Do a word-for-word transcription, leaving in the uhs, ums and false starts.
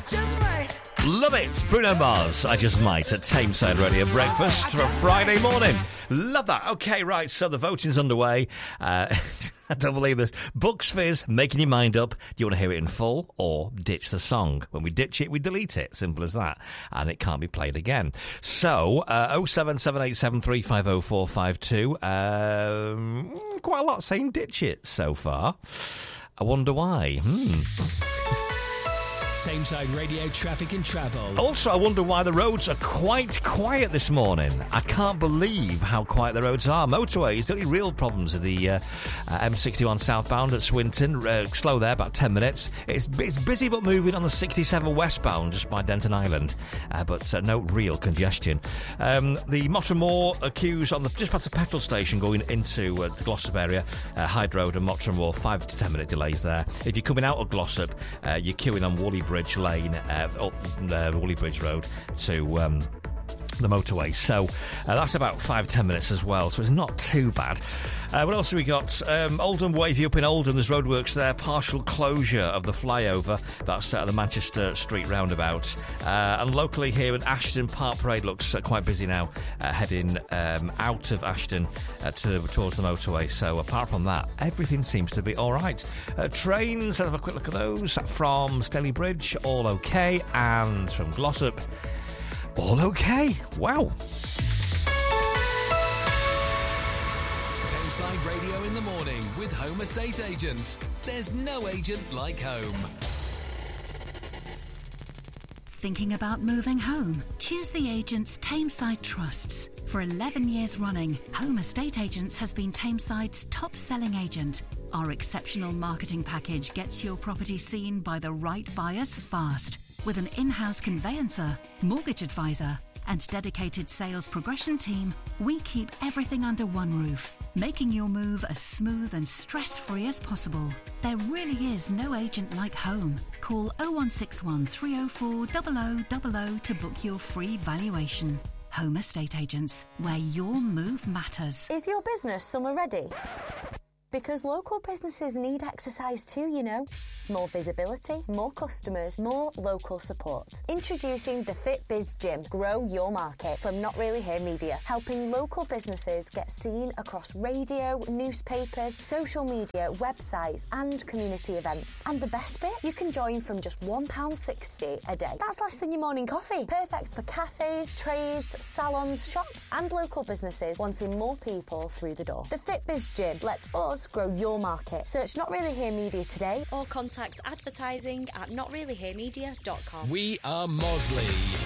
just might. Love it. Bruno Mars, I Just Might, at Tameside Radio Breakfast for a Friday morning. Love that. Okay, right, so the voting's underway. Uh, I don't believe this. Bucks Fizz, Making Your Mind Up. Do you want to hear it in full or ditch the song? When we ditch it, we delete it. Simple as that. And it can't be played again. So, uh, oh seven seven eight seven three five oh four five two. Um, quite a lot saying ditch it so far. I wonder why. Hmm. Tameside Radio Traffic and Travel. Also, I wonder why the roads are quite quiet this morning. I can't believe how quiet the roads are. Motorways, the only real problems are the uh, uh, M sixty-one southbound at Swinton. Uh, slow there, about ten minutes. It's, it's busy but moving on the sixty-seven westbound just by Denton Island, uh, but uh, no real congestion. Um, the Mottram Moor uh, queues on the, just past the petrol station going into uh, the Glossop area, uh, Hyde Road and Mottram Moor, five to ten minute delays there. If you're coming out of Glossop, uh, you're queuing on Woolley Bridge Lane, uh, up uh, Woolley Bridge Road to um, the motorway. So uh, that's about five, ten minutes as well, so it's not too bad. Uh, what else have we got? Um, Oldham Wavy up in Oldham, there's roadworks there, partial closure of the flyover, that's at the Manchester Street roundabout. Uh, and locally here in Ashton, Park Parade looks uh, quite busy now, uh, heading um, out of Ashton uh, to, towards the motorway. So apart from that, everything seems to be all right. Uh, trains, let's have a quick look at those. From Steley Bridge, all okay, and from Glossop, all okay. Wow. Tameside Radio in the morning with Home Estate Agents. There's no agent like home. Thinking about moving home? Choose the agents Tameside trusts. For eleven years running, Home Estate Agents has been Tameside's top-selling agent. Our exceptional marketing package gets your property seen by the right buyers fast. With an in-house conveyancer, mortgage advisor, and dedicated sales progression team, we keep everything under one roof, making your move as smooth and stress-free as possible. There really is no agent like home. Call oh one six one, three oh four, zero zero zero zero to book your free valuation. Home Estate Agents, where your move matters. Is your business summer ready? Because local businesses need exercise too, you know. More visibility, more customers, more local support. Introducing the Fit Biz Gym. Grow your market from Not Really Here Media, helping local businesses get seen across radio, newspapers, social media, websites and community events. And the best bit? You can join from just one pound sixty a day. That's less than your morning coffee. Perfect for cafes, trades, salons, shops and local businesses wanting more people through the door. The Fit Biz Gym lets us grow your market. Search Not Really Here Media today or contact advertising at not really here media dot com. We are Mosley.